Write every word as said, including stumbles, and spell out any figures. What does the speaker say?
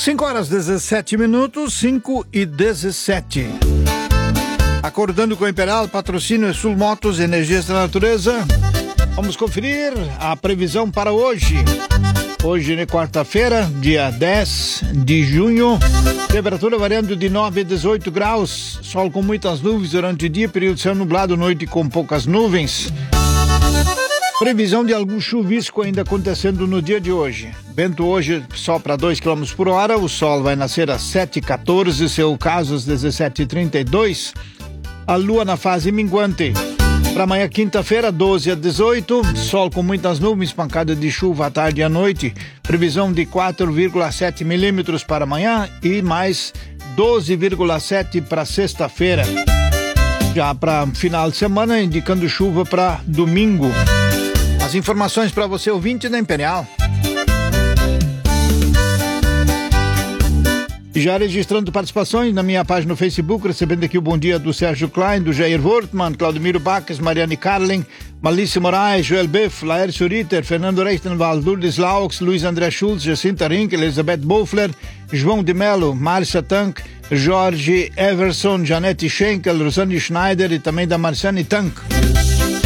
cinco horas dezessete minutos, cinco e dezessete. Acordando com o Imperial, patrocínio Sul Motos, Energias da Natureza. Vamos conferir a previsão para hoje. Hoje é quarta-feira, dia dez de junho. Temperatura variando de nove a dezoito graus. Sol com muitas nuvens durante o dia, período de céu nublado, noite com poucas nuvens. Previsão de algum chuvisco ainda acontecendo no dia de hoje. Vento hoje sopra dois quilômetros por hora. O sol vai nascer às sete e quatorze, seu caso às dezessete e trinta e dois. A lua na fase minguante. Para amanhã, quinta-feira, doze a dezoito. Sol com muitas nuvens, pancada de chuva à tarde e à noite. Previsão de quatro vírgula sete milímetros para amanhã e mais doze vírgula sete para sexta-feira. Já para final de semana, indicando chuva para domingo. As informações para você, ouvinte da Imperial. Já registrando participações na minha página no Facebook, recebendo aqui o bom dia do Sérgio Klein, do Jair Wortmann, Claudemiro Baques, Mariane Carlen, Malice Moraes, Joel Beff, Laércio Ritter, Fernando Reistenwald, Lourdes Laux, Luiz André Schultz, Jacinta Rink, Elizabeth Bofler, João de Mello, Márcia Tank, Jorge Everson, Janete Schenkel, Rosane Schneider e também da Marciane Tank.